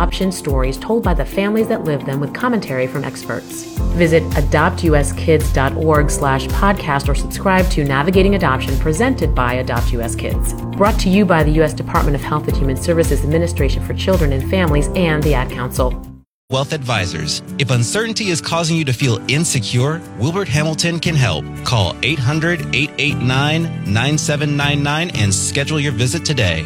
adoption stories told by the families that live them with commentary from experts. Visit adoptuskids.org/podcast or subscribe to Navigating Adoption presented by Adopt US Kids. Brought to you by the U.S. Department of Health and Human Services Administration for Children and Families and the Ad Council. Wealth Advisors. If uncertainty is causing you to feel insecure, Wilbert Hamilton can help. Call 800-889-9799 and schedule your visit today.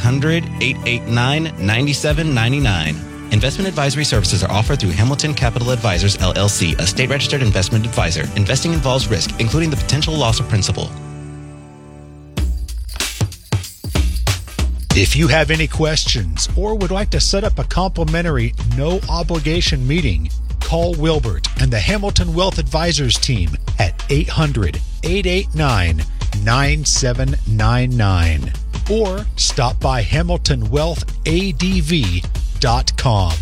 800-889-9799. Investment advisory services are offered through Hamilton Capital Advisors, LLC, a state-registered investment advisor. Investing involves risk, including the potential loss of principal. If you have any questions or would like to set up a complimentary, no-obligation meeting, call Wilbert and the Hamilton Wealth Advisors team at 800-889-9799 or stop by HamiltonWealthADV.com.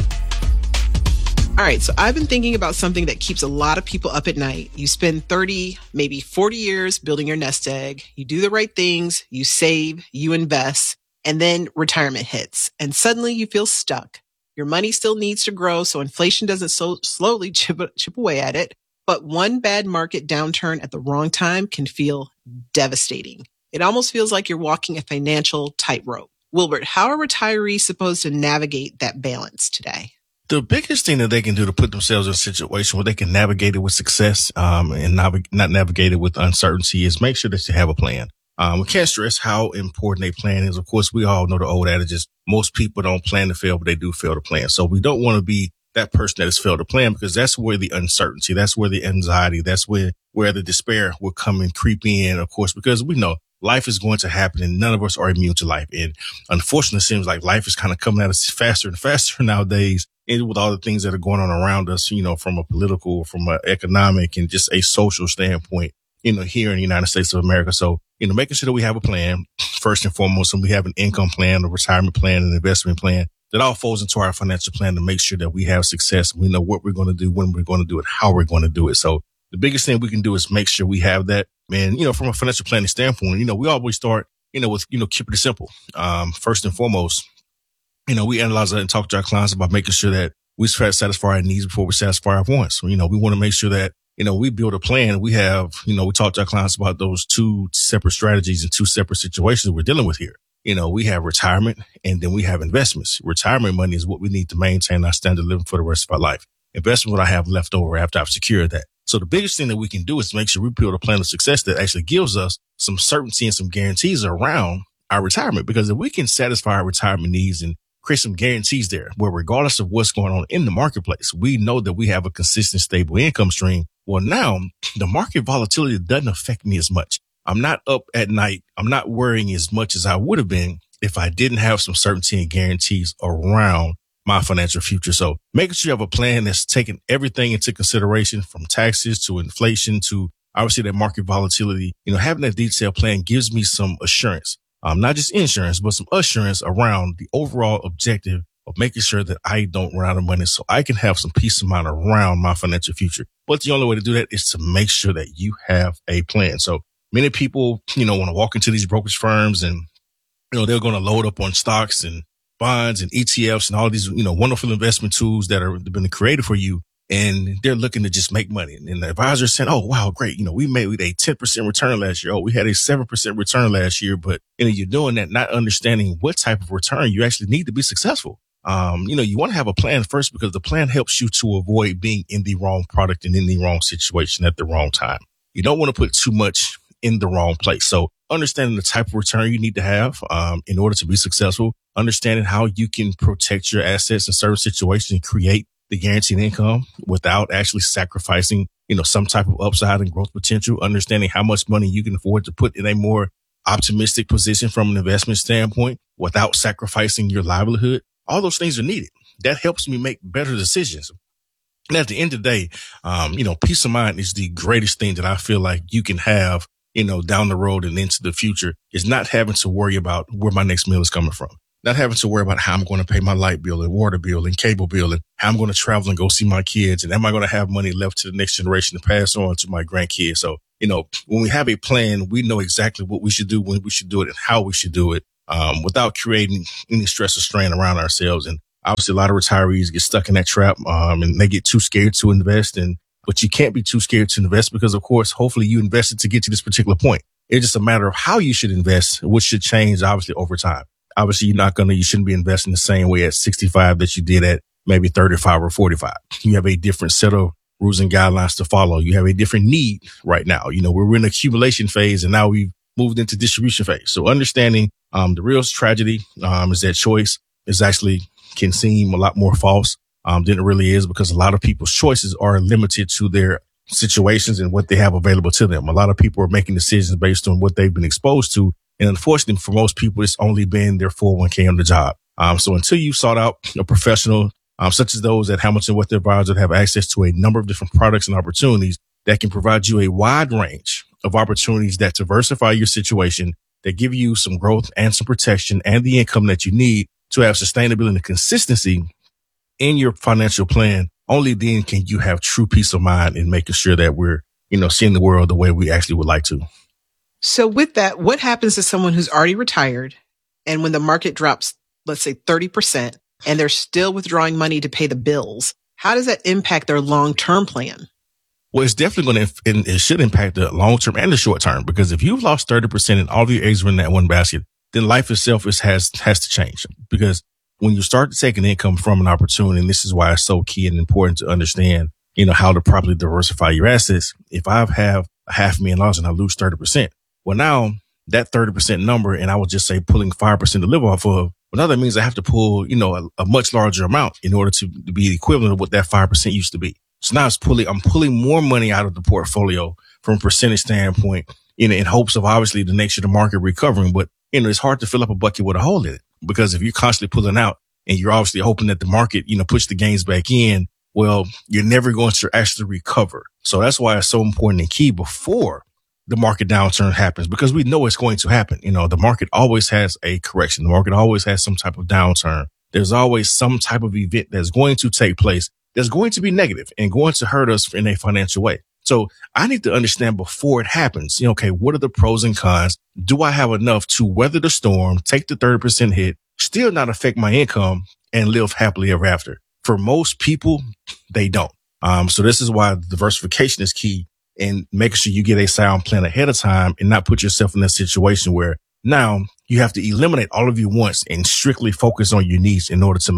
All right, so I've been thinking about something that keeps a lot of people up at night. You spend 30, maybe 40 years building your nest egg. You do the right things, you save, you invest, and then retirement hits. And suddenly you feel stuck. Your money still needs to grow, so inflation doesn't so slowly chip away at it. But one bad market downturn at the wrong time can feel devastating. It almost feels like you're walking a financial tightrope. Wilbert, how are retirees supposed to navigate that balance today? The biggest thing that they can do to put themselves in a situation where they can navigate it with success, and not navigate it with uncertainty is make sure that you have a plan. We can't stress how important a plan is. Of course, we all know the old adage is most people don't plan to fail, but they do fail to plan. So we don't want to be that person that has failed to plan, because that's where the uncertainty, that's where the anxiety, that's where the despair will come and creep in, of course, because we know life is going to happen and none of us are immune to life. And unfortunately, it seems like life is kind of coming at us faster and faster nowadays. And with all the things that are going on around us, from a political, from an economic and just a social standpoint, here in the United States of America. So, making sure that we have a plan first and foremost, and we have an income plan, a retirement plan, an investment plan that all falls into our financial plan to make sure that we have success. We know what we're going to do, when we're going to do it, how we're going to do it. So the biggest thing we can do is make sure we have that. And, from a financial planning standpoint, we always start, with, keeping it simple. First and foremost, we analyze that and talk to our clients about making sure that we satisfy our needs before we satisfy our wants. We want to make sure that, we build a plan. We have, we talk to our clients about those two separate strategies and two separate situations we're dealing with here. We have retirement and then we have investments. Retirement money is what we need to maintain our standard of living for the rest of our life. Investment, what I have left over after I've secured that. So the biggest thing that we can do is make sure we build a plan of success that actually gives us some certainty and some guarantees around our retirement. Because if we can satisfy our retirement needs and create some guarantees there, where regardless of what's going on in the marketplace, we know that we have a consistent, stable income stream. Well, now the market volatility doesn't affect me as much. I'm not up at night. I'm not worrying as much as I would have been if I didn't have some certainty and guarantees around my financial future. So making sure you have a plan that's taking everything into consideration, from taxes to inflation to obviously that market volatility, having that detailed plan gives me some assurance, not just insurance, but some assurance around the overall objective of making sure that I don't run out of money, so I can have some peace of mind around my financial future. But the only way to do that is to make sure that you have a plan. So many people, want to walk into these brokerage firms and, they're going to load up on stocks and bonds and ETFs and all these, wonderful investment tools that are been created for you. And they're looking to just make money. And the advisor said, oh, wow, great. We made a 10% return last year. Oh, we had a 7% return last year. But, you're doing that, not understanding what type of return you actually need to be successful. You want to have a plan first, because the plan helps you to avoid being in the wrong product and in the wrong situation at the wrong time. You don't want to put too much in the wrong place. So understanding the type of return you need to have, in order to be successful, understanding how you can protect your assets in certain situations and create the guaranteed income without actually sacrificing, some type of upside and growth potential, understanding how much money you can afford to put in a more optimistic position from an investment standpoint without sacrificing your livelihood. All those things are needed. That helps me make better decisions. And at the end of the day, peace of mind is the greatest thing that I feel like you can have, down the road and into the future, is not having to worry about where my next meal is coming from. Not having to worry about how I'm going to pay my light bill and water bill and cable bill and how I'm going to travel and go see my kids. And am I going to have money left to the next generation to pass on to my grandkids? So, when we have a plan, we know exactly what we should do, when we should do it, and how we should do it, without creating any stress or strain around ourselves. And Obviously, a lot of retirees get stuck in that trap, and they get too scared to invest. But you can't be too scared to invest because, of course, hopefully you invested to get to this particular point. It's just a matter of how you should invest, which should change, obviously, over time. Obviously, you shouldn't be investing the same way at 65 that you did at maybe 35 or 45. You have a different set of rules and guidelines to follow. You have a different need right now. We're in accumulation phase and now we've moved into distribution phase. So understanding, the real tragedy, is that choice is actually can seem a lot more false, than it really is, because a lot of people's choices are limited to their situations and what they have available to them. A lot of people are making decisions based on what they've been exposed to. And unfortunately, for most people, it's only been their 401k on the job. So until you've sought out a professional, such as those at Hamilton Wealth Advisors that have access to a number of different products and opportunities that can provide you a wide range of opportunities that diversify your situation, that give you some growth and some protection and the income that you need to have sustainability and consistency in your financial plan, only then can you have true peace of mind in making sure that we're, seeing the world the way we actually would like to. So with that, what happens to someone who's already retired and when the market drops, let's say 30%, and they're still withdrawing money to pay the bills? How does that impact their long-term plan? Well, it's definitely going to, it should impact the long-term and the short-term, because if you've lost 30% and all of your eggs are in that one basket, then life itself has to change. Because when you start to take an income from an opportunity, and this is why it's so key and important to understand, how to properly diversify your assets. If I have $500,000 and I lose 30%, well, now that 30% number, and I would just say pulling 5% to live off of, well, now that means I have to pull, a much larger amount in order to be the equivalent of what that 5% used to be. So now I'm pulling more money out of the portfolio from a percentage standpoint, in hopes of obviously the next year the market recovering. But, it's hard to fill up a bucket with a hole in it, because if you're constantly pulling out and you're obviously hoping that the market, push the gains back in, well, you're never going to actually recover. So that's why it's so important and key before the market downturn happens, because we know it's going to happen. The market always has a correction. The market always has some type of downturn. There's always some type of event that's going to take place that's going to be negative and going to hurt us in a financial way. So I need to understand before it happens, okay, what are the pros and cons? Do I have enough to weather the storm, take the 30% hit, still not affect my income, and live happily ever after? For most people, they don't. So this is why diversification is key, and making sure you get a sound plan ahead of time and not put yourself in that situation where now you have to eliminate all of your wants and strictly focus on your needs in order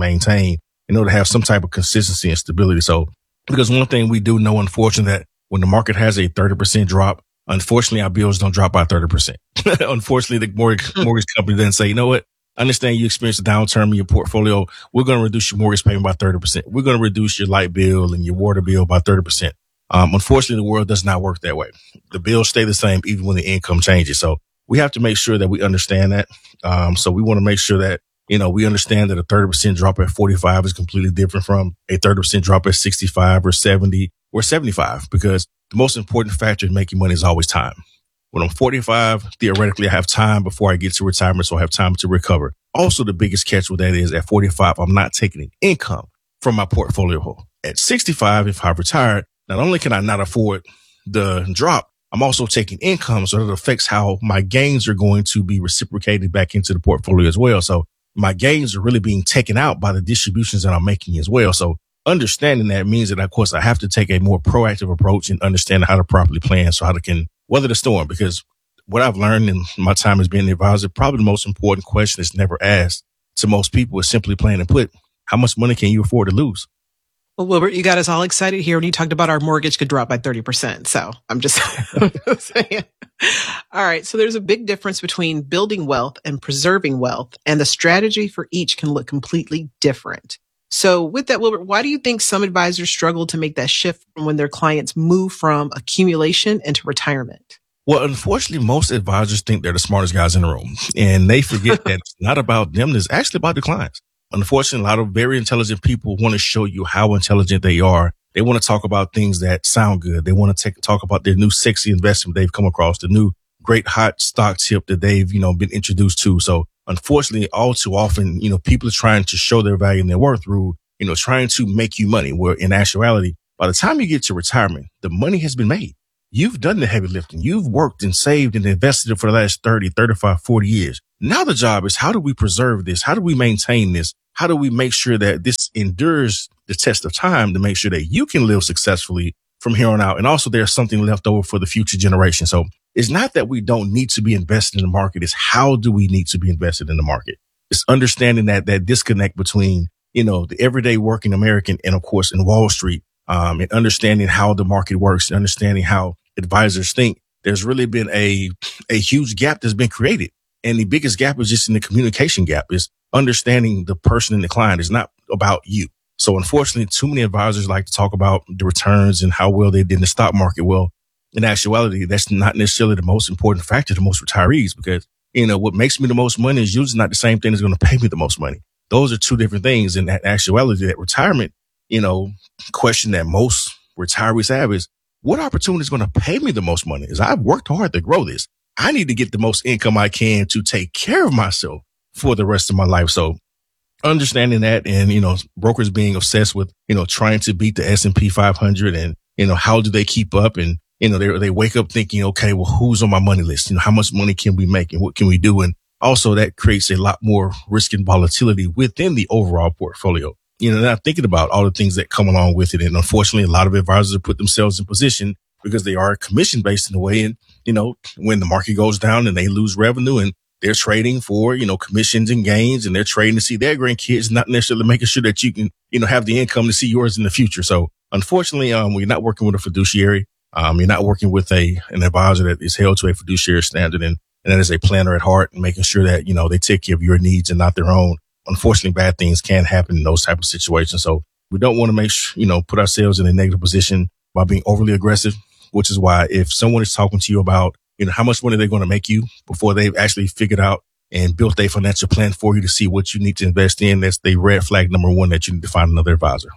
to have some type of consistency and stability. So, because one thing we do know, unfortunately, that when the market has a 30% drop, unfortunately, our bills don't drop by 30%. Unfortunately, the mortgage company then say, you know what? I understand you experienced a downturn in your portfolio. We're going to reduce your mortgage payment by 30%. We're going to reduce your light bill and your water bill by 30%. Unfortunately, the world does not work that way. The bills stay the same even when the income changes. So we have to make sure that we understand that. So we want to make sure that, we understand that a 30% drop at 45 is completely different from a 30% drop at 65 or 70 or 75, because the most important factor in making money is always time. When I'm 45, theoretically, I have time before I get to retirement, so I have time to recover. Also, the biggest catch with that is at 45, I'm not taking an income from my portfolio. At 65, if I've retired, not only can I not afford the drop, I'm also taking income, so that affects how my gains are going to be reciprocated back into the portfolio as well. So my gains are really being taken out by the distributions that I'm making as well. So understanding that means that, of course, I have to take a more proactive approach and understand how to properly plan so how to can weather the storm. Because what I've learned in my time as being an advisor, probably the most important question that's never asked to most people is simply plain and put, how much money can you afford to lose? Well, Wilbert, you got us all excited here when you talked about our mortgage could drop by 30%. So I'm just saying. All right. So there's a big difference between building wealth and preserving wealth, and the strategy for each can look completely different. So with that, Wilbert, why do you think some advisors struggle to make that shift when their clients move from accumulation into retirement? Well, unfortunately, most advisors think they're the smartest guys in the room, and they forget that it's not about them. It's actually about the clients. Unfortunately, a lot of very intelligent people want to show you how intelligent they are. They want to talk about things that sound good. They want to talk about their new sexy investment they've come across, the new great hot stock tip that they've, been introduced to. So unfortunately, all too often, people are trying to show their value and their worth through, trying to make you money, where in actuality, by the time you get to retirement, the money has been made. You've done the heavy lifting. You've worked and saved and invested it for the last 30, 35, 40 years. Now the job is, how do we preserve this? How do we maintain this? how do we make sure that this endures the test of time to make sure that you can live successfully from here on out? And also there's something left over for the future generation. So it's not that we don't need to be invested in the market. It's how do we need to be invested in the market? It's understanding that disconnect between, the everyday working American and of course in Wall Street, and understanding how the market works and understanding how advisors think. There's really been a huge gap that's been created. And the biggest gap is just in the communication gap, is understanding the person and the client. Is not about you. So unfortunately, too many advisors like to talk about the returns and how well they did in the stock market. Well, in actuality, that's not necessarily the most important factor to most retirees, because, what makes me the most money is usually not the same thing that's going to pay me the most money. Those are two different things. In that actuality, that retirement, question that most retirees have is, what opportunity is going to pay me the most money? Is I've worked hard to grow this. I need to get the most income I can to take care of myself for the rest of my life. So understanding that, and, brokers being obsessed with, trying to beat the S&P 500 and, how do they keep up? And, they wake up thinking, okay, well, who's on my money list? How much money can we make and what can we do? And also that creates a lot more risk and volatility within the overall portfolio. Not thinking about all the things that come along with it. And unfortunately, a lot of advisors have put themselves in position because they are commission based in a way. And, when the market goes down and they lose revenue and they're trading for, commissions and gains, and they're trading to see their grandkids, not necessarily making sure that you can, have the income to see yours in the future. So unfortunately, we're not working with a fiduciary. You're not working with an advisor that is held to a fiduciary standard. And that is a planner at heart, and making sure that, they take care of your needs and not their own. Unfortunately, bad things can happen in those type of situations. So we don't want to put ourselves in a negative position by being overly aggressive, which is why if someone is talking to you about, how much money they're going to make you before they've actually figured out and built a financial plan for you to see what you need to invest in, that's the red flag number one, that you need to find another advisor.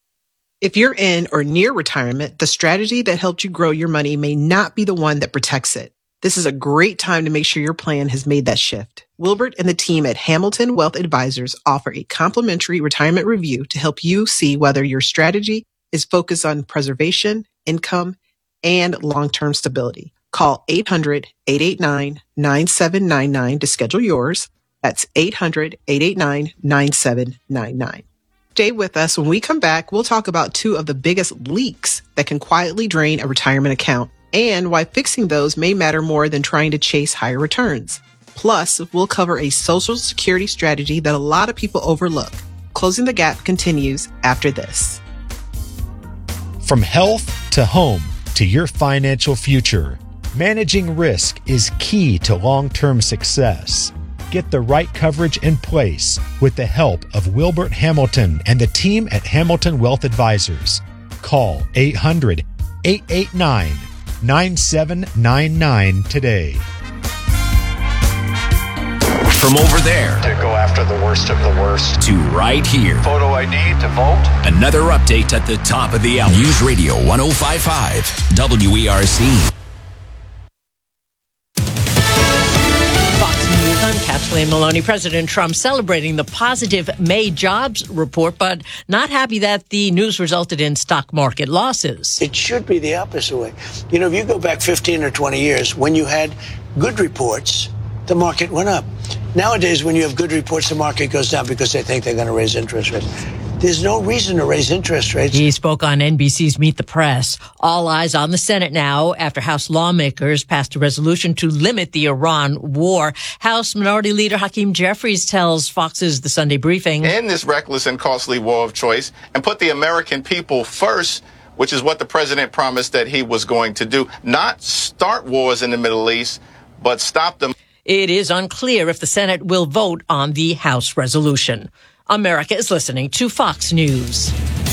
If you're in or near retirement, the strategy that helped you grow your money may not be the one that protects it. This is a great time to make sure your plan has made that shift. Wilbert and the team at Hamilton Wealth Advisors offer a complimentary retirement review to help you see whether your strategy is focused on preservation, income, and long-term stability. Call 800-889-9799 to schedule yours. That's 800-889-9799. Stay with us. When we come back, we'll talk about two of the biggest leaks that can quietly drain a retirement account, and why fixing those may matter more than trying to chase higher returns. Plus, we'll cover a Social Security strategy that a lot of people overlook. Closing the Gap continues after this. From health to home to your financial future, managing risk is key to long-term success. Get the right coverage in place with the help of Wilbert Hamilton and the team at Hamilton Wealth Advisors. Call 800-889-9799 today. From over there to go after the worst of the worst to right here. Photo ID to vote. Another update at the top of the hour. News Radio 105.5 WERC. I'm Kathleen Maloney. President Trump celebrating the positive May jobs report, but not happy that the news resulted in stock market losses. It should be the opposite way. If you go back 15 or 20 years, when you had good reports, the market went up. Nowadays, when you have good reports, the market goes down because they think they're going to raise interest rates. There's no reason to raise interest rates. He spoke on NBC's Meet the Press. All eyes on the Senate now after House lawmakers passed a resolution to limit the Iran war. House Minority Leader Hakeem Jeffries tells Fox's The Sunday Briefing. End this reckless and costly war of choice and put the American people first, which is what the president promised that he was going to do. Not start wars in the Middle East, but stop them. It is unclear if the Senate will vote on the House resolution. America is listening to Fox News.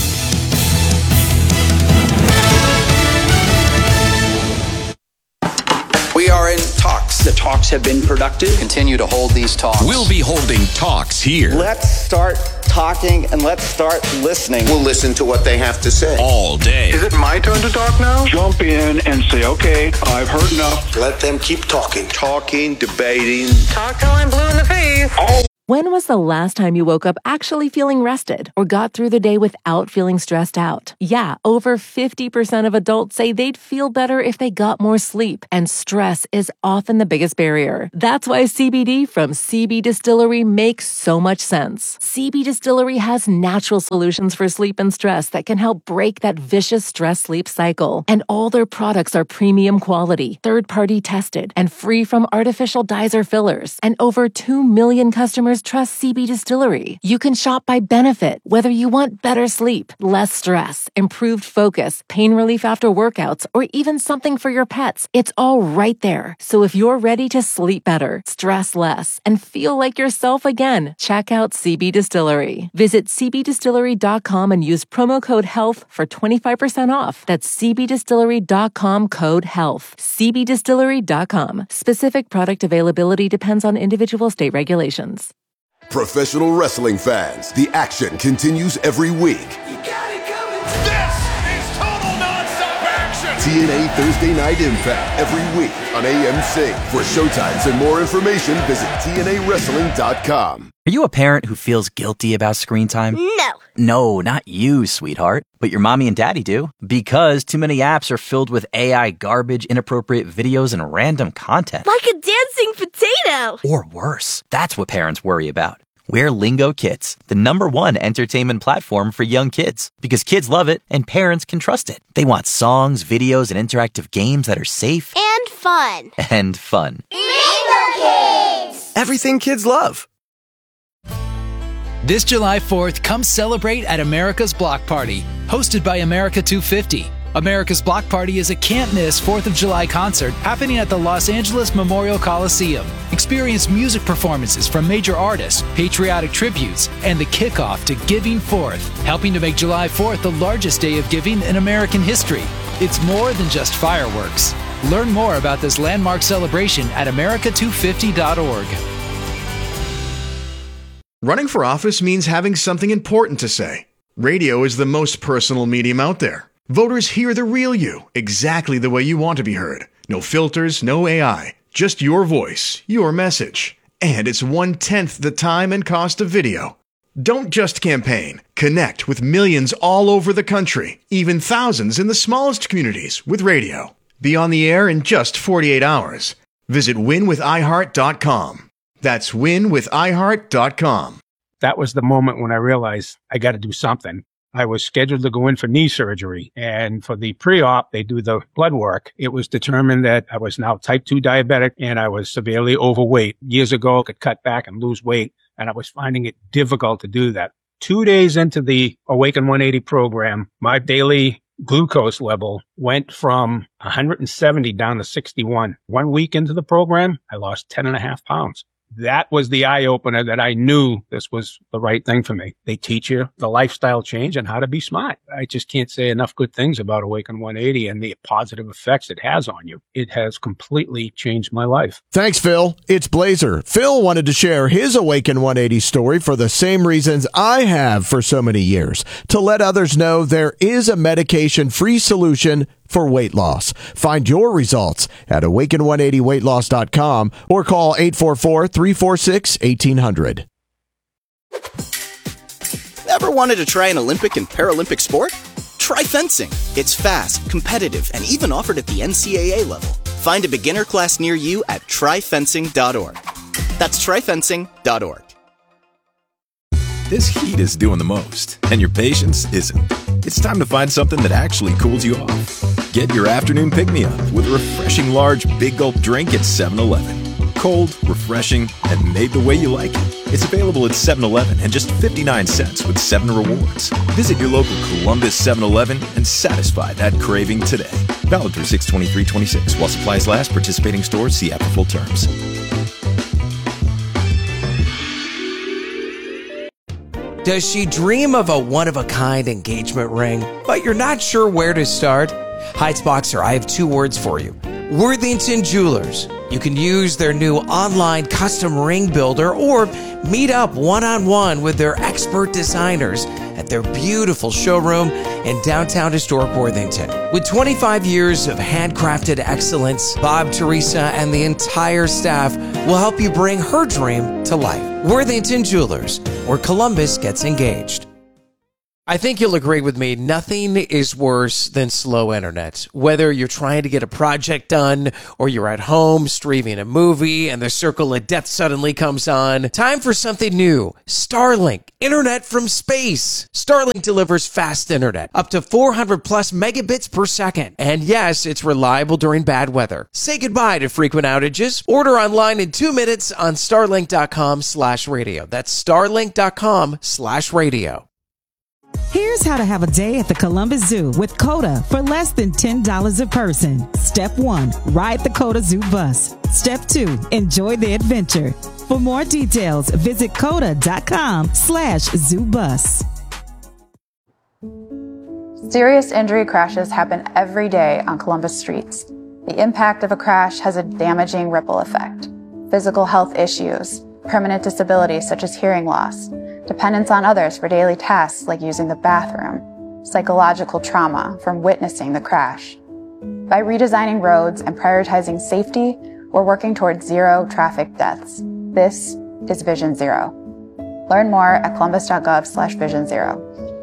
We are in talks. The talks have been productive. Continue to hold these talks. We'll be holding talks here. Let's start talking and let's start listening. We'll listen to what they have to say. All day. Is it my turn to talk now? Jump in and say, okay, I've heard enough. Let them keep talking. Talking, debating. Talk till I'm blue in the face. When was the last time you woke up actually feeling rested or got through the day without feeling stressed out? Yeah, over 50% of adults say they'd feel better if they got more sleep, and stress is often the biggest barrier. That's why CBD from CB Distillery makes so much sense. CB Distillery has natural solutions for sleep and stress that can help break that vicious stress-sleep cycle. And all their products are premium quality, third-party tested, and free from artificial dyes or fillers. And over 2 million customers trust CB Distillery. You can shop by benefit, whether you want better sleep, less stress, improved focus, pain relief after workouts, or even something for your pets. It's all right there. So if you're ready to sleep better, stress less, and feel like yourself again, check out CB Distillery. Visit cbdistillery.com and use promo code HEALTH for 25% off. That's cbdistillery.com, code HEALTH. cbdistillery.com. Specific product availability depends on individual state regulations. Professional wrestling fans, the action continues every week. This is total nonstop action! TNA Thursday Night Impact every week on AMC. For showtimes and more information, visit TNAWrestling.com. Are you a parent who feels guilty about screen time? No. No, not you, sweetheart. But your mommy and daddy do. Because too many apps are filled with AI garbage, inappropriate videos, and random content. Like a dancing potato! Or worse. That's what parents worry about. We're Lingo Kids, the #1 entertainment platform for young kids. Because kids love it and parents can trust it. They want songs, videos, and interactive games that are safe. And fun. And fun. Lingo Kids! Everything kids love. This July 4th, come celebrate at America's Block Party, hosted by America 250. America's Block Party is a can't-miss 4th of July concert happening at the Los Angeles Memorial Coliseum. Experience music performances from major artists, patriotic tributes, and the kickoff to Giving Forth, helping to make July 4th the largest day of giving in American history. It's more than just fireworks. Learn more about this landmark celebration at america250.org. Running for office means having something important to say. Radio is the most personal medium out there. Voters hear the real you, exactly the way you want to be heard. No filters, no AI, just your voice, your message. And it's 1/10 the time and cost of video. Don't just campaign. Connect with millions all over the country, even thousands in the smallest communities with radio. Be on the air in just 48 hours. Visit winwithiheart.com. That's winwithiheart.com. That was the moment when I realized I got to do something. I was scheduled to go in for knee surgery, and for the pre-op, they do the blood work. It was determined that I was now type 2 diabetic and I was severely overweight. Years ago, I could cut back and lose weight, and I was finding it difficult to do that. 2 days into the Awaken 180 program, my daily glucose level went from 170 down to 61. 1 week into the program, I lost 10.5 pounds. That was the eye-opener that I knew this was the right thing for me. They teach you the lifestyle change and how to be smart. I just can't say enough good things about Awaken 180 and the positive effects it has on you. It has completely changed my life. Thanks, Phil. It's Blazer. Phil wanted to share his Awaken 180 story for the same reasons I have for so many years, to let others know there is a medication-free solution for weight loss. Find your results at awaken180weightloss.com or call 844-346-1800. Ever wanted to try an Olympic and Paralympic sport? Try fencing. It's fast, competitive, and even offered at the NCAA level. Find a beginner class near you at tryfencing.org. That's tryfencing.org. This heat is doing the most, and your patience isn't. It's time to find something that actually cools you off. Get your afternoon pick-me-up with a refreshing large Big Gulp drink at 7-Eleven. Cold, refreshing, and made the way you like it. It's available at 7-Eleven and just 59 cents with 7 rewards. Visit your local Columbus 7-Eleven and satisfy that craving today. Valid through 6/23/26. While supplies last, participating stores see app for full terms. Does she dream of a one-of-a-kind engagement ring, but you're not sure where to start? Heights Boxer, I have 2 words for you. Worthington Jewelers. You can use their new online custom ring builder or meet up one-on-one with their expert designers at their beautiful showroom in downtown historic Worthington. With 25 years of handcrafted excellence, Bob, Teresa, and the entire staff will help you bring her dream to life. Worthington Jewelers, where Columbus gets engaged. I think you'll agree with me, nothing is worse than slow internet. Whether you're trying to get a project done or you're at home streaming a movie and the circle of death suddenly comes on, time for something new. Starlink, internet from space. Starlink delivers fast internet, up to 400 plus megabits per second. And yes, it's reliable during bad weather. Say goodbye to frequent outages. Order online in 2 minutes on starlink.com/radio. That's starlink.com/radio. Here's how to have a day at the Columbus Zoo with COTA for less than $10 a person. Step 1, ride the COTA Zoo bus. Step 2, enjoy the adventure. For more details, visit COTA.com/ZooBus. Serious injury crashes happen every day on Columbus streets. The impact of a crash has a damaging ripple effect. Physical health issues, permanent disability such as hearing loss, dependence on others for daily tasks like using the bathroom, psychological trauma from witnessing the crash. By redesigning roads and prioritizing safety, we're working towards zero traffic deaths. This is Vision Zero. Learn more at columbus.gov/Vision Zero.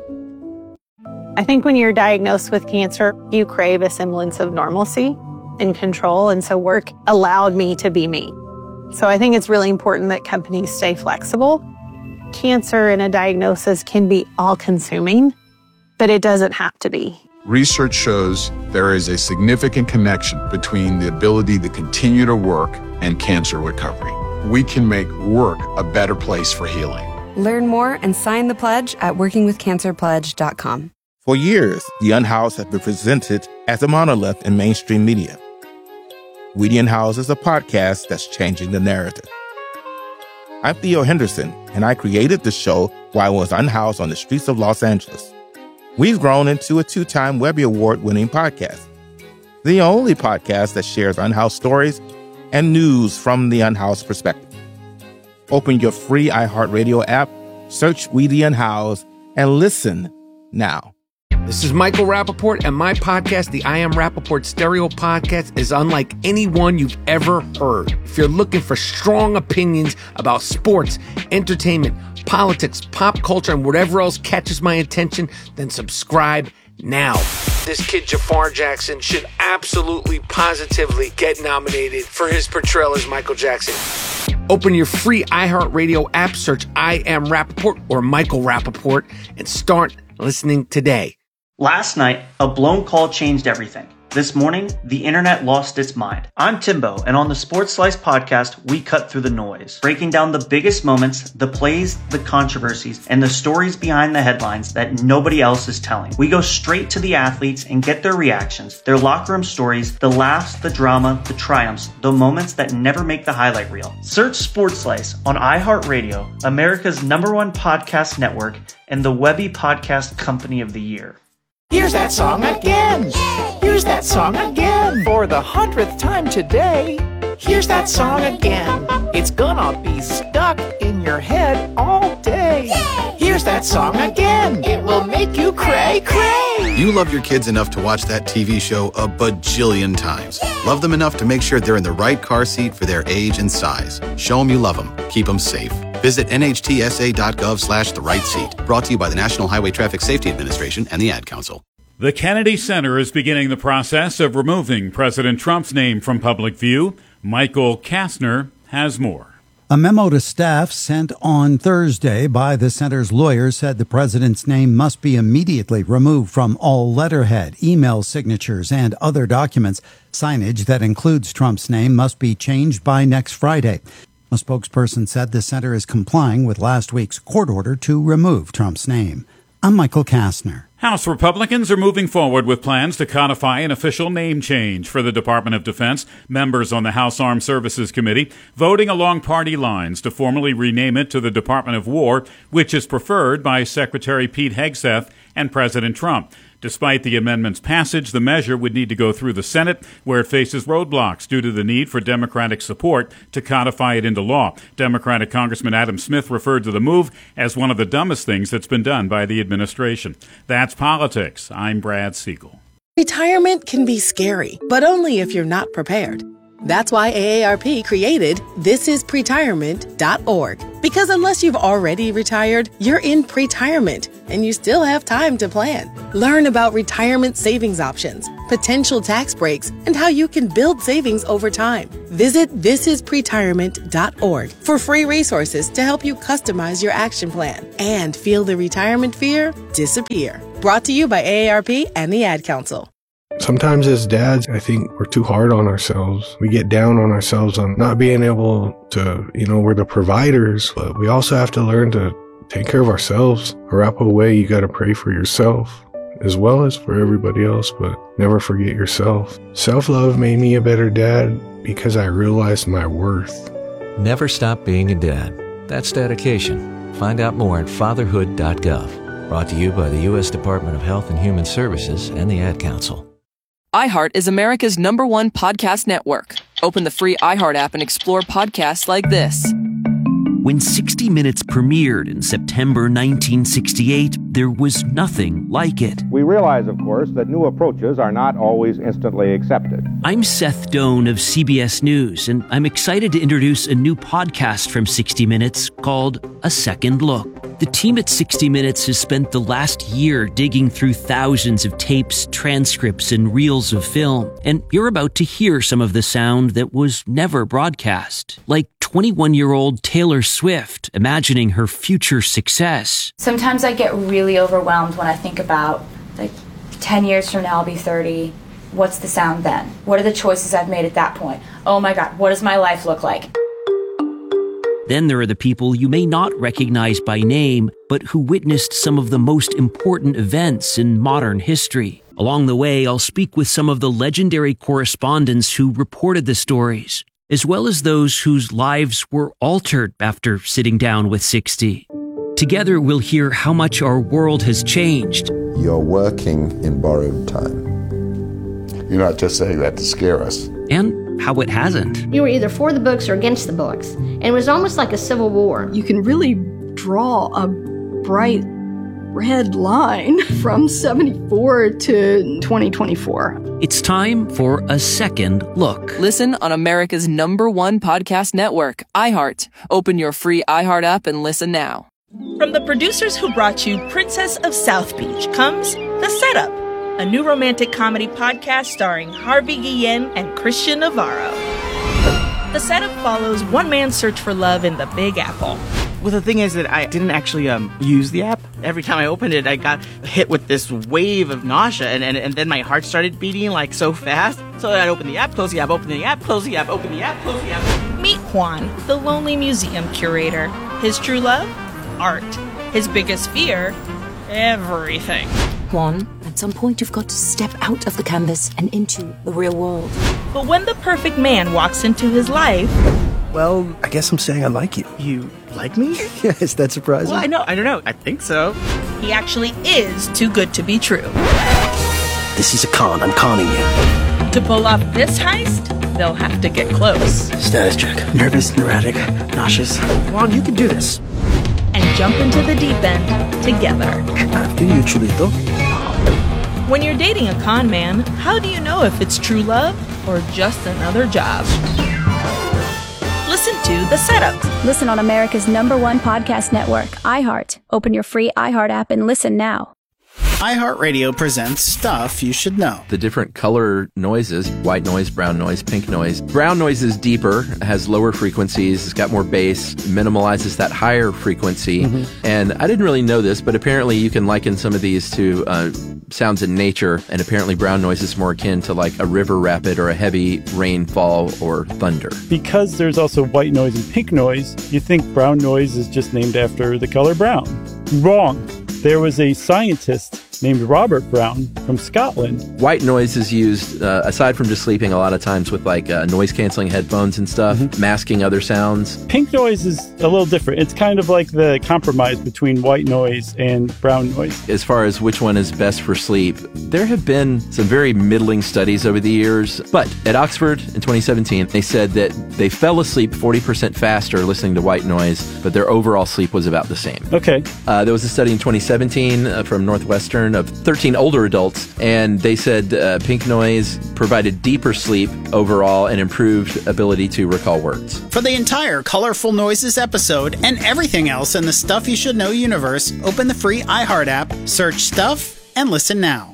I think when you're diagnosed with cancer, you crave a semblance of normalcy and control, and so work allowed me to be me. So I think it's really important that companies stay flexible. Cancer and a diagnosis can be all-consuming, but it doesn't have to be. Research shows there is a significant connection between the ability to continue to work and cancer recovery. We can make work a better place for healing. Learn more and sign the pledge at workingwithcancerpledge.com. For years, The Unhoused has been presented as a monolith in mainstream media. We the Unhoused is a podcast that's changing the narrative. I'm Theo Henderson, and I created the show while I was unhoused on the streets of Los Angeles. We've grown into a 2-time Webby Award-winning podcast, the only podcast that shares unhoused stories and news from the unhoused perspective. Open your free iHeartRadio app, search We the Unhoused, and listen now. This is Michael Rappaport, and my podcast, the I Am Rappaport Stereo Podcast, is unlike any one you've ever heard. If you're looking for strong opinions about sports, entertainment, politics, pop culture, and whatever else catches my attention, then subscribe now. This kid, Jafar Jackson, should absolutely, positively get nominated for his portrayal as Michael Jackson. Open your free iHeartRadio app, search I Am Rappaport or Michael Rappaport, and start listening today. Last night, a blown call changed everything. This morning, the internet lost its mind. I'm Timbo, and on the Sports Slice podcast, we cut through the noise, breaking down the biggest moments, the plays, the controversies, and the stories behind the headlines that nobody else is telling. We go straight to the athletes and get their reactions, their locker room stories, the laughs, the drama, the triumphs, the moments that never make the highlight reel. Search Sports Slice on iHeartRadio, America's #1 podcast network, and the Webby Podcast Company of the Year. Here's that song again. Here's that song again. For the 100th time today. Here's that song again. It's gonna be stuck in your head all day. Here's that song again. It will make you cray cray. You love your kids enough to watch that TV show a bajillion times. Love them enough to make sure they're in the right car seat for their age and size. Show them you love them. Keep them safe. Visit nhtsa.gov/the right seat. Brought to you by the National Highway Traffic Safety Administration and the Ad Council. The Kennedy Center is beginning the process of removing President Trump's name from public view. Michael Kastner has more. A memo to staff sent on Thursday by the center's lawyers said the president's name must be immediately removed from all letterhead, email signatures, and other documents. Signage that includes Trump's name must be changed by next Friday. A spokesperson said the center is complying with last week's court order to remove Trump's name. I'm Michael Kastner. House Republicans are moving forward with plans to codify an official name change for the Department of Defense. Members on the House Armed Services Committee voting along party lines to formally rename it to the Department of War, which is preferred by Secretary Pete Hegseth and President Trump. Despite the amendment's passage, the measure would need to go through the Senate, where it faces roadblocks due to the need for Democratic support to codify it into law. Democratic Congressman Adam Smith referred to the move as one of the dumbest things that's been done by the administration. That's politics. I'm Brad Siegel. Retirement can be scary, but only if you're not prepared. That's why AARP created thisispretirement.org. Because unless you've already retired, you're in pretirement and you still have time to plan. Learn about retirement savings options, potential tax breaks, and how you can build savings over time. Visit thisispretirement.org for free resources to help you customize your action plan and feel the retirement fear disappear. Brought to you by AARP and the Ad Council. Sometimes as dads, I think we're too hard on ourselves. We get down on ourselves on not being able to, we're the providers, but we also have to learn to take care of ourselves. Arapaho way, you got to pray for yourself as well as for everybody else, but never forget yourself. Self-love made me a better dad because I realized my worth. Never stop being a dad. That's dedication. Find out more at fatherhood.gov. Brought to you by the U.S. Department of Health and Human Services and the Ad Council. iHeart is America's #1 podcast network. Open the free iHeart app and explore podcasts like this. When 60 Minutes premiered in September 1968, there was nothing like it. We realize, of course, that new approaches are not always instantly accepted. I'm Seth Doan of CBS News, and I'm excited to introduce a new podcast from 60 Minutes called A Second Look. The team at 60 Minutes has spent the last year digging through thousands of tapes, transcripts, and reels of film, and you're about to hear some of the sound that was never broadcast, like 21-year-old Taylor Swift imagining her future success. Sometimes I get really overwhelmed when I think about, 10 years from now I'll be 30. What's the sound then? What are the choices I've made at that point? Oh my God, what does my life look like? Then there are the people you may not recognize by name, but who witnessed some of the most important events in modern history. Along the way, I'll speak with some of the legendary correspondents who reported the stories, as well as those whose lives were altered after sitting down with 60. Together, we'll hear how much our world has changed. You're working in borrowed time. You're not just saying that to scare us. And how it hasn't. You were either for the books or against the books, and it was almost like a civil war. You can really draw a bright red line from 74 to 2024. It's time for A Second Look. Listen on America's #1 podcast network, iHeart. Open your free iHeart app and listen now. From the producers who brought you Princess of South Beach comes The Setup, a new romantic comedy podcast starring Harvey Guillen and Christian Navarro. The Setup follows one man's search for love in the Big Apple. Well, the thing is that I didn't actually use the app. Every time I opened it, I got hit with this wave of nausea, and then my heart started beating so fast. So I'd open the app, close the app, open the app, close the app, open the app, close the app. Meet Juan, the lonely museum curator. His true love? Art. His biggest fear? Everything. Juan, at some point you've got to step out of the canvas and into the real world. But when the perfect man walks into his life... Well, I guess I'm saying I like you. You like me? Yeah, is that surprising? Well, I don't know. I think so. He actually is too good to be true. This is a con. I'm conning you. To pull off this heist, they'll have to get close. Status check. Nervous, neurotic, nauseous. Juan, you can do this. And jump into the deep end together. After you, Chulito. When you're dating a con man, how do you know if it's true love or just another job? Listen to The Setup. Listen on America's #1 podcast network, iHeart. Open your free iHeart app and listen now. iHeartRadio presents Stuff You Should Know. The different color noises, white noise, brown noise, pink noise. Brown noise is deeper, has lower frequencies, it's got more bass, minimalizes that higher frequency. And I didn't really know this, but apparently you can liken some of these to sounds in nature, and apparently brown noise is more akin to like a river rapid or a heavy rainfall or thunder. Because there's also white noise and pink noise, you think brown noise is just named after the color brown. Wrong. There was a scientist named Robert Brown from Scotland. White noise is used, aside from just sleeping, a lot of times with like noise-canceling headphones and stuff, masking other sounds. Pink noise is a little different. It's kind of like the compromise between white noise and brown noise. As far as which one is best for sleep, there have been some very middling studies over the years. But at Oxford in 2017, they said that they fell asleep 40% faster listening to white noise, but their overall sleep was about the same. Okay. There was a study in 2016 17 from Northwestern of 13 older adults, and they said pink noise provided deeper sleep overall and improved ability to recall words. For the entire Colorful Noises episode and everything else in the Stuff You Should Know universe, open the free iHeart app, search Stuff, and listen now.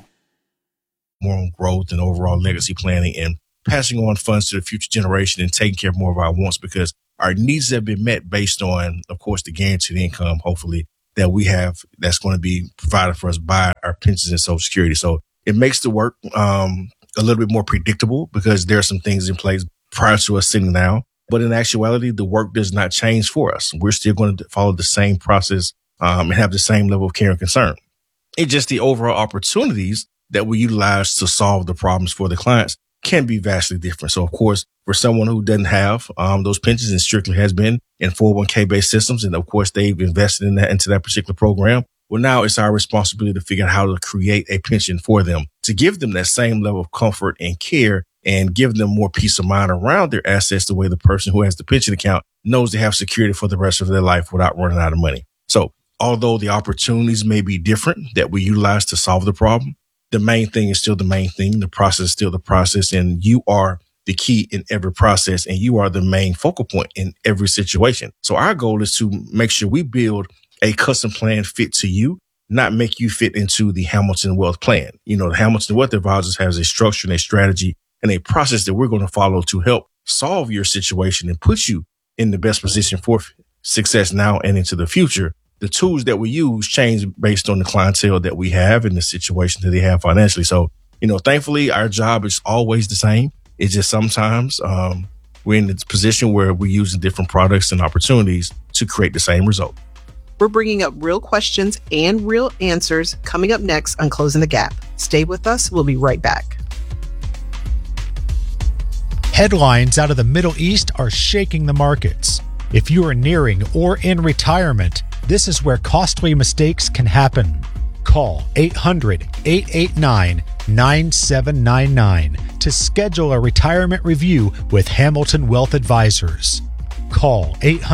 More on growth and overall legacy planning and passing on funds to the future generation and taking care of more of our wants, because our needs have been met based on, of course, the guaranteed income, hopefully, that we have that's going to be provided for us by our pensions and Social Security. So it makes the work a little bit more predictable because there are some things in place prior to us sitting down. But in actuality, the work does not change for us. We're still going to follow the same process and have the same level of care and concern. It's just the overall opportunities that we utilize to solve the problems for the clients can be vastly different. So, of course, for someone who doesn't have those pensions and strictly has been in 401k based systems, and of course they've invested in that into that particular program, well, now it's our responsibility to figure out how to create a pension for them to give them that same level of comfort and care and give them more peace of mind around their assets, the way the person who has the pension account knows they have security for the rest of their life without running out of money. So although the opportunities may be different that we utilize to solve the problem, the main thing is still the main thing. The process is still the process, and you are the key in every process, and you are the main focal point in every situation. So our goal is to make sure we build a custom plan fit to you, not make you fit into the Hamilton Wealth plan. You know, the Hamilton Wealth Advisors has a structure and a strategy and a process that we're going to follow to help solve your situation and put you in the best position for success now and into the future. The tools that we use change based on the clientele that we have and the situation that they have financially. So, you know, thankfully, our job is always the same. It's just sometimes we're in this position where we're using different products and opportunities to create the same result. We're bringing up real questions and real answers coming up next on Closing the Gap. Stay with us. We'll be right back. Headlines out of the Middle East are shaking the markets. If you are nearing or in retirement, this is where costly mistakes can happen. Call 800-889-9799 to schedule a retirement review with Hamilton Wealth Advisors. Call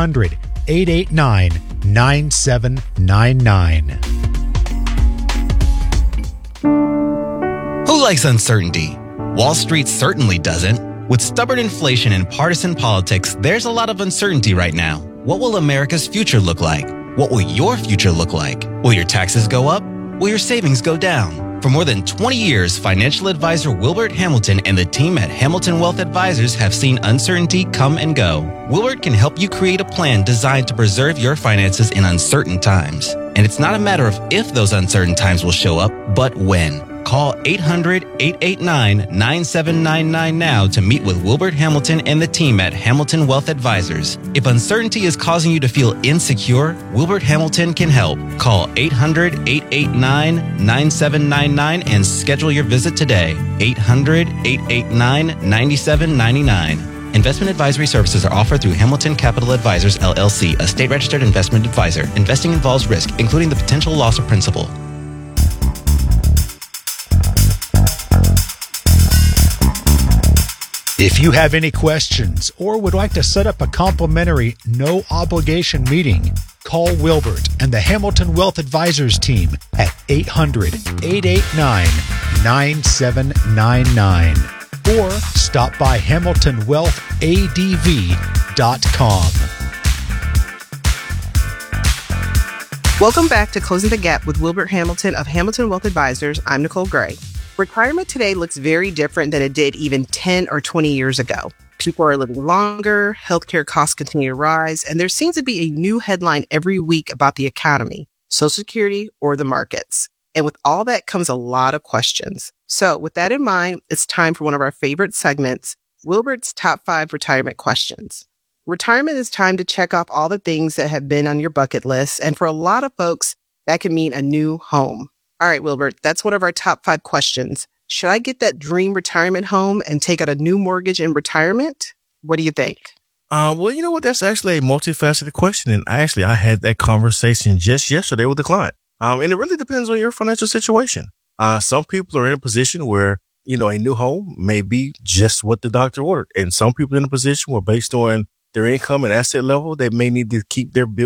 800-889-9799. Who likes uncertainty? Wall Street certainly doesn't. With stubborn inflation and partisan politics, there's a lot of uncertainty right now. What will America's future look like? What will your future look like? Will your taxes go up? Will your savings go down? For more than 20 years, financial advisor Wilbert Hamilton and the team at Hamilton Wealth Advisors have seen uncertainty come and go. Wilbert can help you create a plan designed to preserve your finances in uncertain times. And it's not a matter of if those uncertain times will show up, but when. Call 800-889-9799 now to meet with Wilbert Hamilton and the team at Hamilton Wealth Advisors. If uncertainty is causing you to feel insecure, Wilbert Hamilton can help. Call 800-889-9799 and schedule your visit today. 800-889-9799. Investment advisory services are offered through Hamilton Capital Advisors, LLC, a state-registered investment advisor. Investing involves risk, including the potential loss of principal. If you have any questions or would like to set up a complimentary, no-obligation meeting, call Wilbert and the Hamilton Wealth Advisors team at 800-889-9799 or stop by HamiltonWealthADV.com. Welcome back to Closing the Gap with Wilbert Hamilton of Hamilton Wealth Advisors. I'm Nicole Gray. Retirement today looks very different than it did even 10 or 20 years ago. People are living longer, healthcare costs continue to rise, and there seems to be a new headline every week about the economy, Social Security, or the markets. And with all that comes a lot of questions. So with that in mind, it's time for one of our favorite segments, Wilbert's Top 5 Retirement Questions. Retirement is time to check off all the things that have been on your bucket list, and for a lot of folks, that can mean a new home. All right, Wilbert, that's one of our top 5 questions. Should I get that dream retirement home and take out a new mortgage in retirement? What do you think? Well, you know what? That's actually a multifaceted question. And I had that conversation just yesterday with the client. And it really depends on your financial situation. Some people are in a position where, you know, a new home may be just what the doctor ordered. And some people are in a position where based on their income and asset level, they may need to keep their bills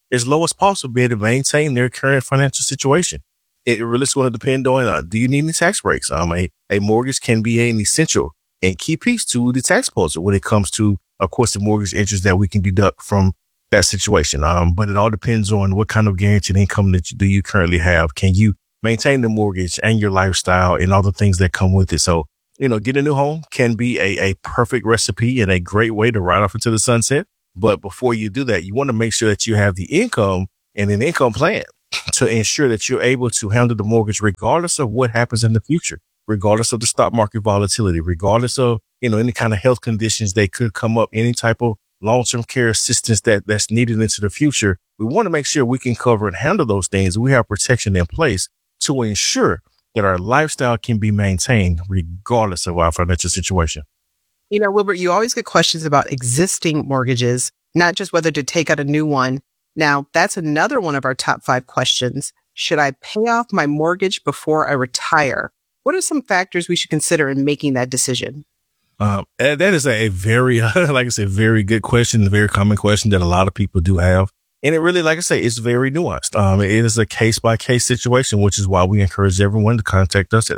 as low as possible, be able to maintain their current financial situation. It really is going to depend on, do you need any tax breaks? A mortgage can be an essential and key piece to the tax puzzle when it comes to, of course, the mortgage interest that we can deduct from that situation. But it all depends on what kind of guaranteed income do you currently have. Can you maintain the mortgage and your lifestyle and all the things that come with it? So, getting a new home can be a perfect recipe and a great way to ride off into the sunset. But before you do that, you want to make sure that you have the income and an income plan to ensure that you're able to handle the mortgage regardless of what happens in the future, regardless of the stock market volatility, regardless of, any kind of health conditions that could come up, any type of long-term care assistance that's needed into the future. We want to make sure we can cover and handle those things. We have protection in place to ensure that our lifestyle can be maintained regardless of our financial situation. Wilbert, you always get questions about existing mortgages, not just whether to take out a new one. Now, that's another one of our top 5 questions. Should I pay off my mortgage before I retire? What are some factors we should consider in making that decision? That is a very, like I said, very good question, a very common question that a lot of people do have. And it really, like I say, it's very nuanced. It is a case-by-case situation, which is why we encourage everyone to contact us at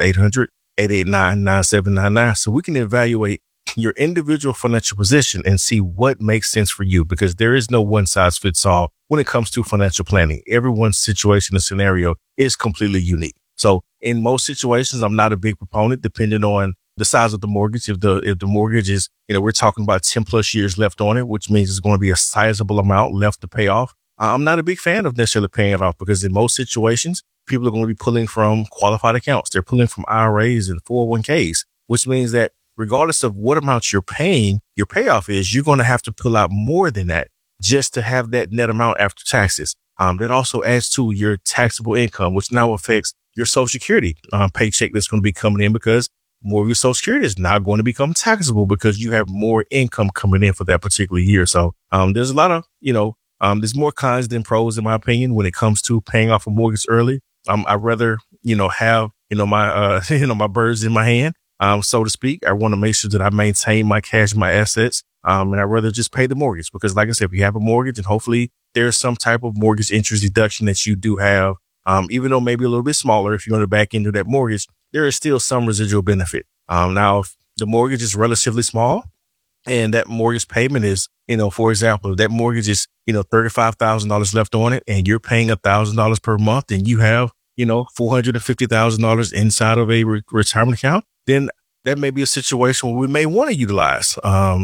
800-889-9799 so we can evaluate your individual financial position and see what makes sense for you, because there is no one size fits all when it comes to financial planning. Everyone's situation and scenario is completely unique. So in most situations, I'm not a big proponent, depending on the size of the mortgage. If the mortgage is, we're talking about 10 plus years left on it, which means it's going to be a sizable amount left to pay off. I'm not a big fan of necessarily paying it off, because in most situations, people are going to be pulling from qualified accounts. They're pulling from IRAs and 401ks, which means that regardless of what amount you're paying, your payoff is, you're going to have to pull out more than that just to have that net amount after taxes. That also adds to your taxable income, which now affects your Social Security paycheck that's going to be coming in, because more of your Social Security is now going to become taxable because you have more income coming in for that particular year. So there's a lot of, there's more cons than pros, in my opinion, when it comes to paying off a mortgage early. I'd rather, have, my, my birds in my hand. So to speak. I want to make sure that I maintain my cash, my assets. And I'd rather just pay the mortgage, because like I said, if you have a mortgage and hopefully there's some type of mortgage interest deduction that you do have, even though maybe a little bit smaller, if you're going to back into that mortgage, there is still some residual benefit. Now, if the mortgage is relatively small and that mortgage payment is, for example, if that mortgage is, $35,000 left on it and you're paying $1,000 per month and you have, $450,000 inside of a retirement account, then that may be a situation where we may want to utilize,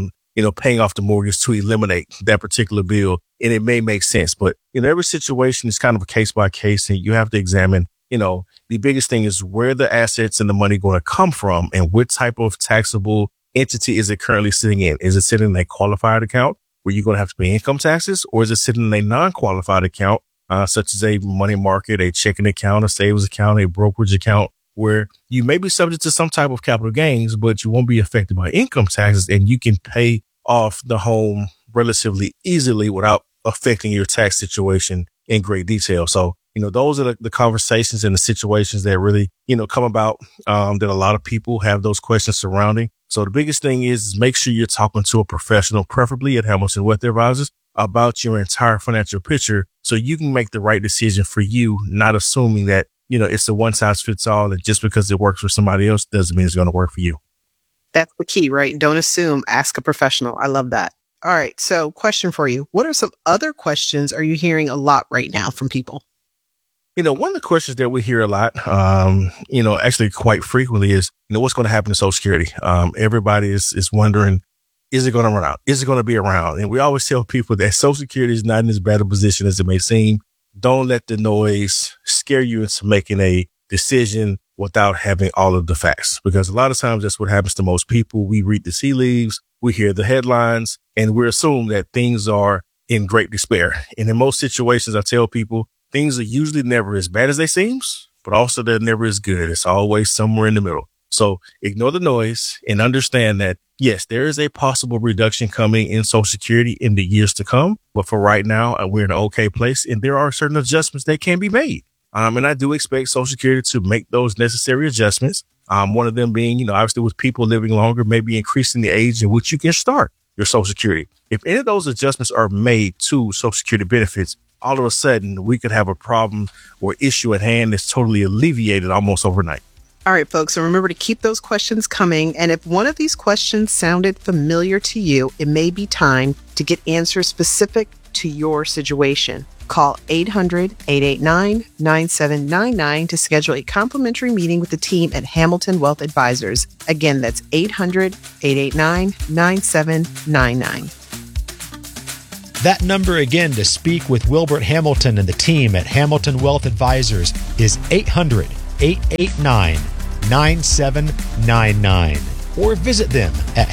paying off the mortgage to eliminate that particular bill. And it may make sense, but every situation is kind of a case by case, and you have to examine, the biggest thing is where the assets and the money going to come from and what type of taxable entity is it currently sitting in? Is it sitting in a qualified account where you're going to have to pay income taxes, or is it sitting in a non-qualified account, such as a money market, a checking account, a savings account, a brokerage account, where you may be subject to some type of capital gains, but you won't be affected by income taxes, and you can pay off the home relatively easily without affecting your tax situation in great detail. So, those are the conversations and the situations that really, come about, that a lot of people have those questions surrounding. So the biggest thing is make sure you're talking to a professional, preferably at Hamilton Wealth Advisors, about your entire financial picture so you can make the right decision for you, not assuming that, it's a one size fits all, and just because it works for somebody else doesn't mean it's going to work for you. That's the key, right? Don't assume, ask a professional. I love that. All right. So question for you. What are some other questions are you hearing a lot right now from people? One of the questions that we hear a lot, actually quite frequently is, what's going to happen to Social Security? Everybody is wondering, is it going to run out? Is it going to be around? And we always tell people that Social Security is not in as bad a position as it may seem. Don't let the noise scare you into making a decision without having all of the facts, because a lot of times that's what happens to most people. We read the tea leaves, we hear the headlines, and we assume that things are in great despair. And in most situations, I tell people things are usually never as bad as they seem, but also they're never as good. It's always somewhere in the middle. So ignore the noise and understand that, yes, there is a possible reduction coming in Social Security in the years to come. But for right now, we're in an okay place, and there are certain adjustments that can be made. And I do expect Social Security to make those necessary adjustments. One of them being, obviously with people living longer, maybe increasing the age in which you can start your Social Security. If any of those adjustments are made to Social Security benefits, all of a sudden we could have a problem or issue at hand that's totally alleviated almost overnight. All right, folks. So remember to keep those questions coming. And if one of these questions sounded familiar to you, it may be time to get answers specific to your situation. Call 800-889-9799 to schedule a complimentary meeting with the team at Hamilton Wealth Advisors. Again, that's 800-889-9799. That number again to speak with Wilbert Hamilton and the team at Hamilton Wealth Advisors is 800-889-9799. Or visit them at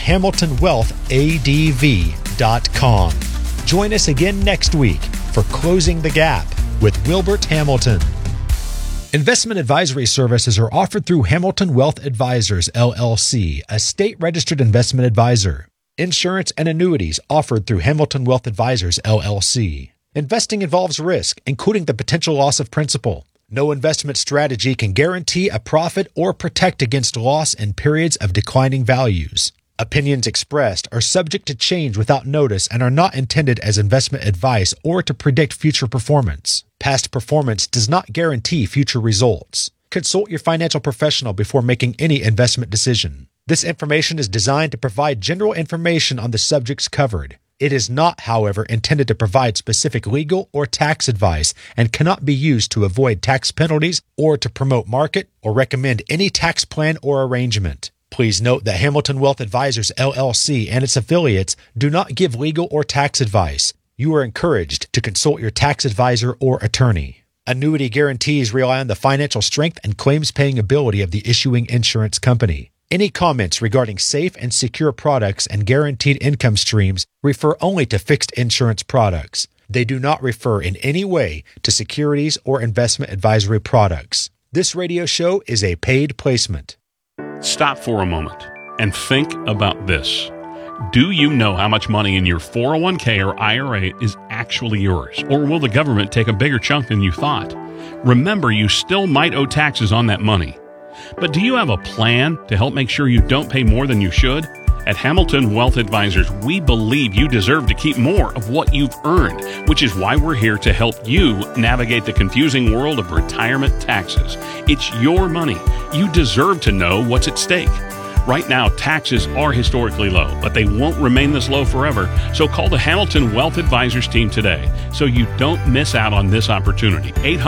hamiltonwealthadv.com. Join us again next week for Closing the Gap with Wilbert Hamilton. Investment advisory services are offered through Hamilton Wealth Advisors, LLC, a state-registered investment advisor. Insurance and annuities offered through Hamilton Wealth Advisors, LLC. Investing involves risk, including the potential loss of principal. No investment strategy can guarantee a profit or protect against loss in periods of declining values. Opinions expressed are subject to change without notice and are not intended as investment advice or to predict future performance. Past performance does not guarantee future results. Consult your financial professional before making any investment decision. This information is designed to provide general information on the subjects covered. It is not, however, intended to provide specific legal or tax advice and cannot be used to avoid tax penalties or to promote market or recommend any tax plan or arrangement. Please note that Hamilton Wealth Advisors, LLC and its affiliates do not give legal or tax advice. You are encouraged to consult your tax advisor or attorney. Annuity guarantees rely on the financial strength and claims-paying ability of the issuing insurance company. Any comments regarding safe and secure products and guaranteed income streams refer only to fixed insurance products. They do not refer in any way to securities or investment advisory products. This radio show is a paid placement. Stop for a moment and think about this. Do you know how much money in your 401k or IRA is actually yours? Or will the government take a bigger chunk than you thought? Remember, you still might owe taxes on that money. But do you have a plan to help make sure you don't pay more than you should? At Hamilton Wealth Advisors, we believe you deserve to keep more of what you've earned, which is why we're here to help you navigate the confusing world of retirement taxes. It's your money. You deserve to know what's at stake. Right now, taxes are historically low, but they won't remain this low forever. So call the Hamilton Wealth Advisors team today so you don't miss out on this opportunity.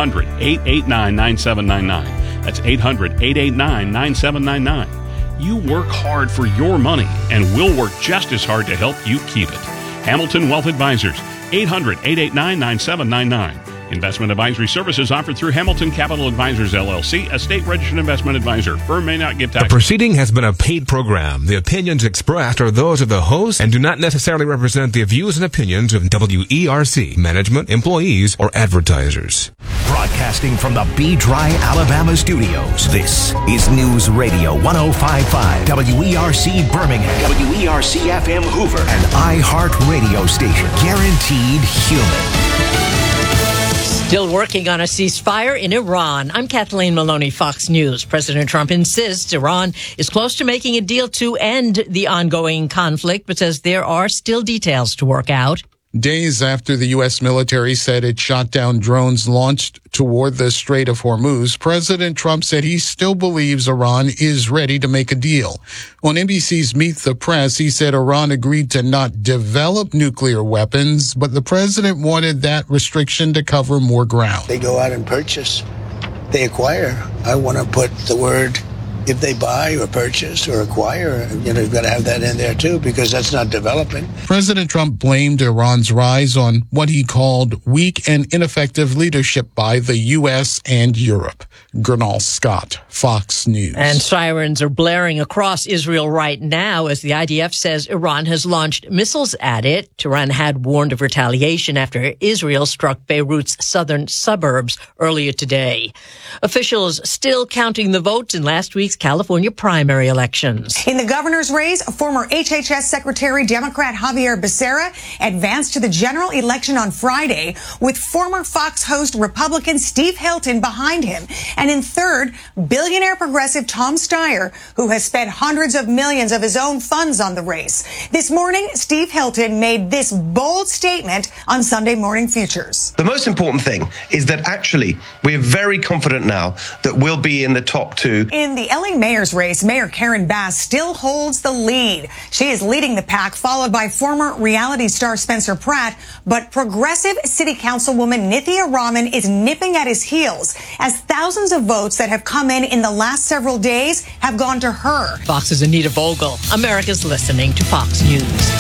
800-889-9799. That's 800-889-9799. You work hard for your money, and we'll work just as hard to help you keep it. Hamilton Wealth Advisors, 800-889-9799. Investment advisory services offered through Hamilton Capital Advisors, LLC, a state-registered investment advisor. Firm may not give tax. The proceeding has been a paid program. The opinions expressed are those of the host and do not necessarily represent the views and opinions of WERC, management, employees, or advertisers. Broadcasting from the B-Dry, Alabama studios, this is News Radio 105.5, WERC Birmingham, WERC-FM Hoover, an iHeart radio station, guaranteed human. Still working on a ceasefire in Iran. I'm Kathleen Maloney, Fox News. President Trump insists Iran is close to making a deal to end the ongoing conflict, but says there are still details to work out. Days after the U.S. military said it shot down drones launched toward the Strait of Hormuz, President Trump said he still believes Iran is ready to make a deal. On NBC's Meet the Press, he said Iran agreed to not develop nuclear weapons, but the president wanted that restriction to cover more ground. They go out and purchase. They acquire. I want to put the word, if they buy or purchase or acquire, you've got to have that in there too, because that's not developing. President Trump blamed Iran's rise on what he called weak and ineffective leadership by the U.S. and Europe. Gernal Scott, Fox News. And sirens are blaring across Israel right now as the IDF says Iran has launched missiles at it. Tehran had warned of retaliation after Israel struck Beirut's southern suburbs earlier today. Officials still counting the votes in last week's 26 California primary elections. In the governor's race, former HHS Secretary Democrat Javier Becerra advanced to the general election on Friday, with former Fox host Republican Steve Hilton behind him. And in third, billionaire progressive Tom Steyer, who has spent hundreds of millions of his own funds on the race. This morning, Steve Hilton made this bold statement on Sunday Morning Futures. The most important thing is that actually we're very confident now that we'll be in the top two. In the LA mayor's race, Mayor Karen Bass still holds the lead. She is leading the pack, followed by former reality star Spencer Pratt, but progressive city councilwoman Nithya Raman is nipping at his heels as thousands of votes that have come in the last several days have gone to her. Fox's Anita Vogel. America's listening to Fox News.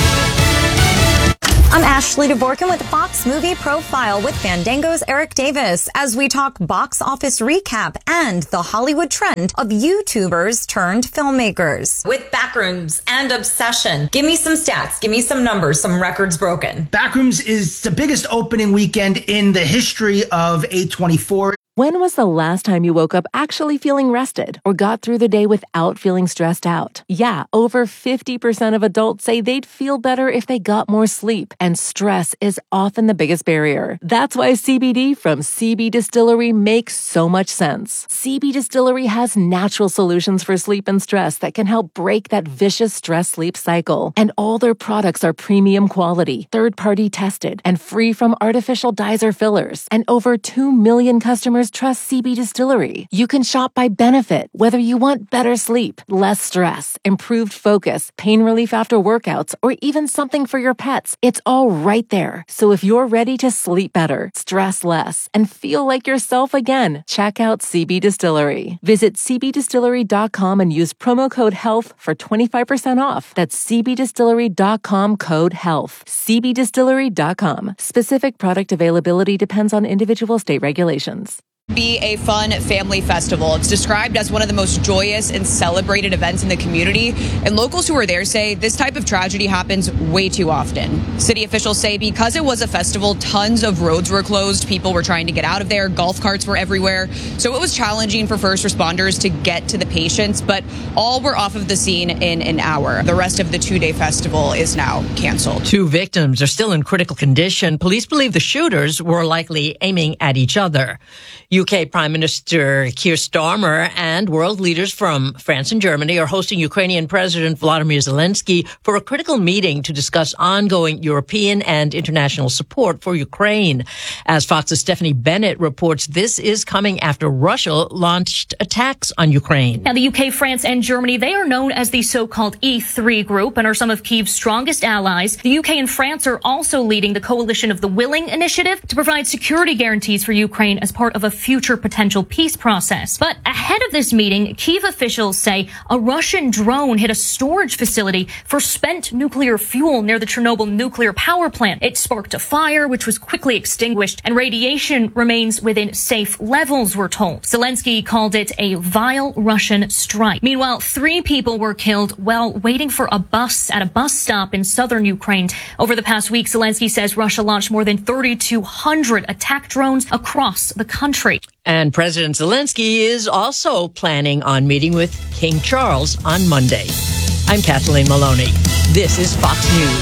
I'm Ashley DeVorkin with Fox Movie Profile with Fandango's Eric Davis as we talk box office recap and the Hollywood trend of YouTubers turned filmmakers. With Backrooms and Obsession, give me some stats, give me some numbers, some records broken. Backrooms is the biggest opening weekend in the history of A24. When was the last time you woke up actually feeling rested or got through the day without feeling stressed out? Yeah, over 50% of adults say they'd feel better if they got more sleep, and stress is often the biggest barrier. That's why CBD from CB Distillery makes so much sense. CB Distillery has natural solutions for sleep and stress that can help break that vicious stress-sleep cycle. And all their products are premium quality, third-party tested, and free from artificial dyes or fillers. And over 2 million customers trust CB Distillery. You can shop by benefit, whether you want better sleep, less stress, improved focus, pain relief after workouts, or even something for your pets. It's all right there. So if you're ready to sleep better, stress less, and feel like yourself again, check out CB Distillery. Visit cbdistillery.com and use promo code HEALTH for 25% off. That's cbdistillery.com code HEALTH. cbdistillery.com. Specific product availability depends on individual state regulations. Be a fun family festival. It's described as one of the most joyous and celebrated events in the community, and locals who are there say this type of tragedy happens way too often. City officials say because it was a festival, tons of roads were closed, people were trying to get out of there, golf carts were everywhere, so it was challenging for first responders to get to the patients, but all were off of the scene in an hour. The rest of the two-day festival is now canceled. 2 victims are still in critical condition. Police believe the shooters were likely aiming at each other. UK Prime Minister Keir Starmer and world leaders from France and Germany are hosting Ukrainian President Volodymyr Zelensky for a critical meeting to discuss ongoing European and international support for Ukraine. As Fox's Stephanie Bennett reports, this is coming after Russia launched attacks on Ukraine. Now, the UK, France, and Germany, they are known as the so-called E3 group and are some of Kyiv's strongest allies. The UK and France are also leading the Coalition of the Willing initiative to provide security guarantees for Ukraine as part of a future potential peace process. But ahead of this meeting, Kyiv officials say a Russian drone hit a storage facility for spent nuclear fuel near the Chernobyl nuclear power plant. It sparked a fire, which was quickly extinguished, and radiation remains within safe levels, we're told. Zelensky called it a vile Russian strike. Meanwhile, 3 people were killed while waiting for a bus at a bus stop in southern Ukraine. Over the past week, Zelensky says Russia launched more than 3,200 attack drones across the country. And President Zelensky is also planning on meeting with King Charles on Monday. I'm Kathleen Maloney. This is Fox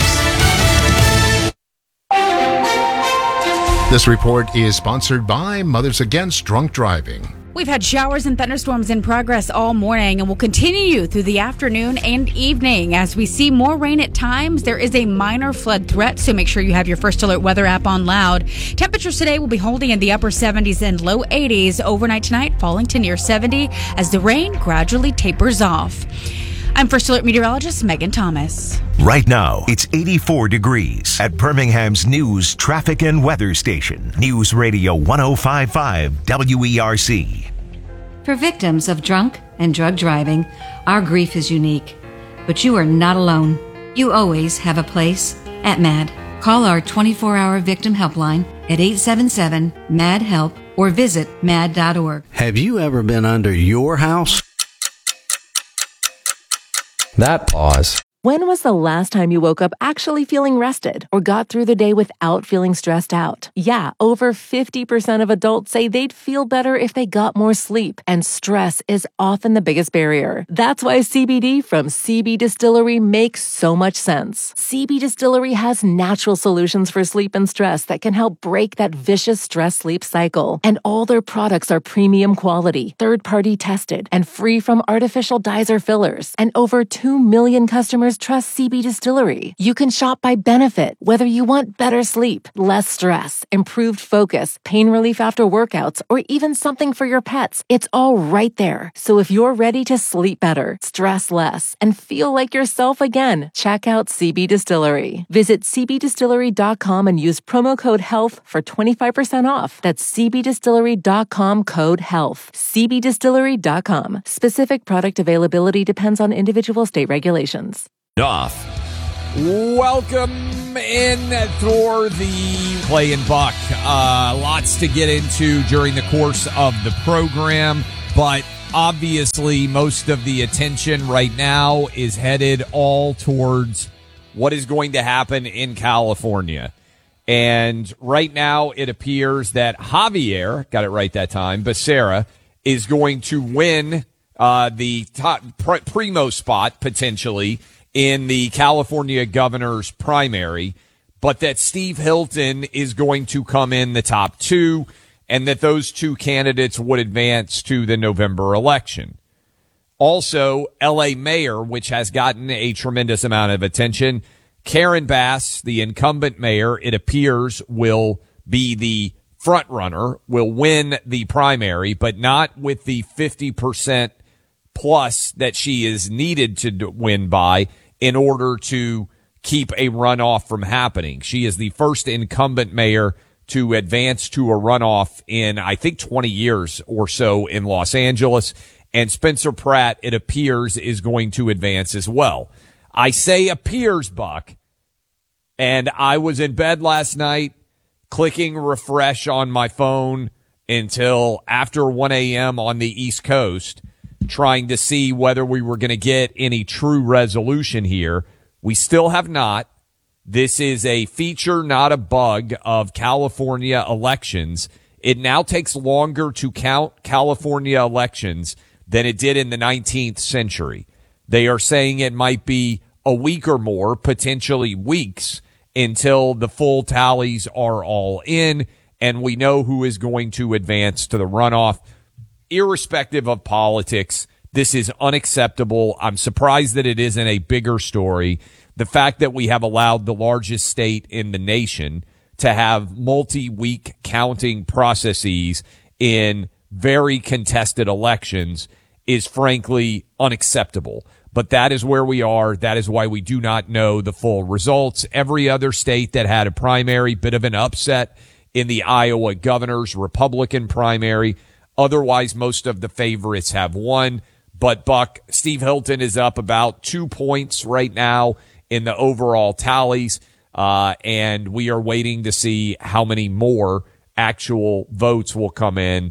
News. This report is sponsored by Mothers Against Drunk Driving. We've had showers and thunderstorms in progress all morning and will continue through the afternoon and evening. As we see more rain at times, there is a minor flood threat, so make sure you have your First Alert weather app on loud. Temperatures today will be holding in the upper 70s and low 80s. Overnight tonight, falling to near 70 as the rain gradually tapers off. I'm First Alert meteorologist Megan Thomas. Right now, it's 84 degrees at Birmingham's news, traffic, and weather station. News Radio 105.5 WERC. For victims of drunk and drug driving, our grief is unique. But you are not alone. You always have a place at MAD. Call our 24-hour victim helpline at 877-MAD-HELP or visit mad.org. Have you ever been under your house? That pause When was the last time you woke up actually feeling rested or got through the day without feeling stressed out? Yeah, over 50% of adults say they'd feel better if they got more sleep, and stress is often the biggest barrier. That's why CBD from CB Distillery makes so much sense. CB Distillery has natural solutions for sleep and stress that can help break that vicious stress-sleep cycle. And all their products are premium quality, third-party tested, and free from artificial dyes or fillers. And over 2 million customers trust CB Distillery. You can shop by benefit, whether you want better sleep, less stress, improved focus, pain relief after workouts, or even something for your pets. It's all right there. So if you're ready to sleep better, stress less, and feel like yourself again, check out CB Distillery. Visit cbdistillery.com and use promo code HEALTH for 25% off. That's cbdistillery.com, code HEALTH. cbdistillery.com. Specific product availability depends on individual state regulations. Welcome in for the Clay and Buck. Lots to get into during the course of the program, but obviously most of the attention right now is headed all towards what is going to happen in California. And right now it appears that Javier, got it right that time, Becerra, is going to win the top primo spot potentially in the California governor's primary, but that Steve Hilton is going to come in the top two, and that those two candidates would advance to the November election. Also, L.A. mayor, which has gotten a tremendous amount of attention, Karen Bass, the incumbent mayor, it appears will be the front runner, will win the primary, but not with the 50% plus that she is needed to win by in order to keep a runoff from happening. She is the first incumbent mayor to advance to a runoff in, I think, 20 years or so in Los Angeles. And Spencer Pratt, it appears, is going to advance as well. I say appears, Buck, and I was in bed last night clicking refresh on my phone until after 1 a.m. on the East Coast, trying to see whether we were going to get any true resolution here. We still have not. This is a feature, not a bug, of California elections. It now takes longer to count California elections than it did in the 19th century. They are saying it might be a week or more, potentially weeks, until the full tallies are all in, and we know who is going to advance to the runoff. Irrespective of politics, this is unacceptable. I'm surprised that it isn't a bigger story. The fact that we have allowed the largest state in the nation to have multi-week counting processes in very contested elections is frankly unacceptable. But that is where we are. That is why we do not know the full results. Every other state that had a primary, bit of an upset in the Iowa governor's Republican primary. Otherwise, most of the favorites have won. But, Buck, Steve Hilton is up about 2 points right now in the overall tallies, and we are waiting to see how many more actual votes will come in.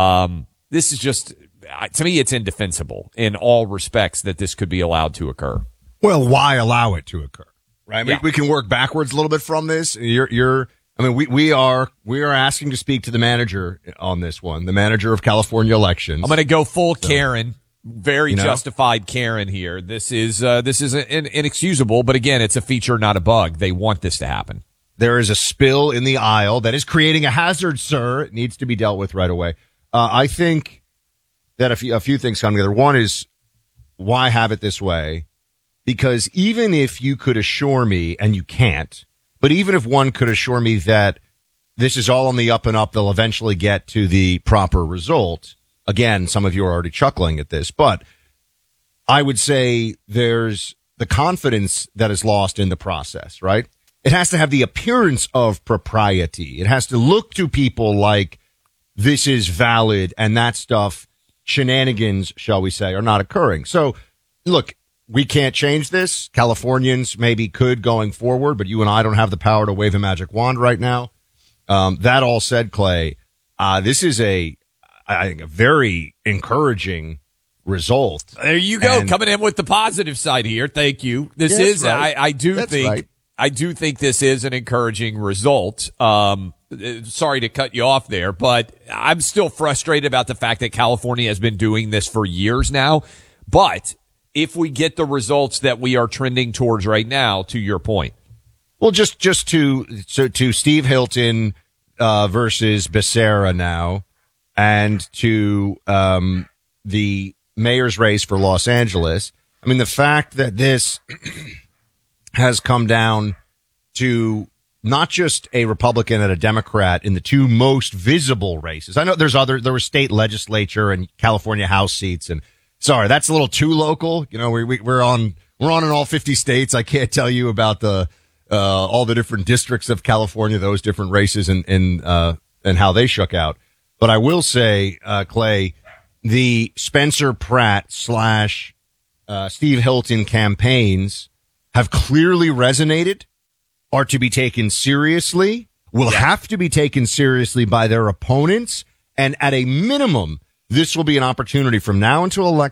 This is just, to me, it's indefensible in all respects that this could be allowed to occur. Well, why allow it to occur? Right? Yeah. We can work backwards a little bit from this. We are asking to speak to the manager on this one, the manager of California elections. I'm going to go full Karen, very justified Karen here. This is inexcusable, but again, it's a feature, not a bug. They want this to happen. There is a spill in the aisle that is creating a hazard, sir. It needs to be dealt with right away. I think that a few things come together. One is, why have it this way? Because even if you could assure me, and you can't, but even if one could assure me that this is all on the up and up, they'll eventually get to the proper result. Again, some of you are already chuckling at this, but I would say there's the confidence that is lost in the process, right? It has to have the appearance of propriety. It has to look to people like this is valid, and that stuff, shenanigans, shall we say, are not occurring. So, look, we can't change this. Californians maybe could going forward, but you and I don't have the power to wave a magic wand right now. That all said, Clay, this is I think, a very encouraging result. There you go, coming in with the positive side here. Thank you. This is right. I do think this is an encouraging result. Sorry to cut you off there, but I'm still frustrated about the fact that California has been doing this for years now. But if we get the results that we are trending towards right now, to your point. Well, just to Steve Hilton versus Becerra now, and to the mayor's race for Los Angeles. I mean, the fact that this has come down to not just a Republican and a Democrat in the two most visible races. I know there were state legislature and California House seats, and sorry, that's a little too local. You know, we're on in all 50 states. I can't tell you about all the different districts of California, those different races and how they shook out. But I will say, Clay, the Spencer Pratt / Steve Hilton campaigns have clearly resonated, are to be taken seriously, will have to be taken seriously by their opponents. And at a minimum, this will be an opportunity from now until